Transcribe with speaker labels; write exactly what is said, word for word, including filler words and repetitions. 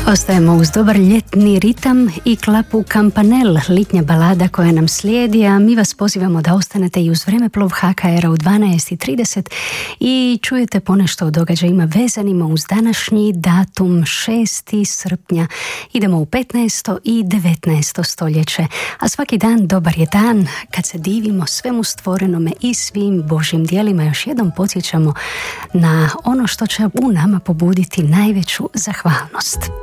Speaker 1: Ostajemo uz dobar ljetni ritam i klapu Campanelle, litnja balada koja nam slijedi, a mi vas pozivamo da ostanete i uz vremeplov H K R-a u dvanaest i trideset i čujete ponešto o događajima vezanima uz današnji datum šestog srpnja. Idemo u petnaesto i devetnaesto stoljeće, a svaki dan dobar je dan kad se divimo svemu stvorenome i svim Božjim djelima. Još jednom podsjećamo na ono što će u nama pobuditi najveću zahvalnost.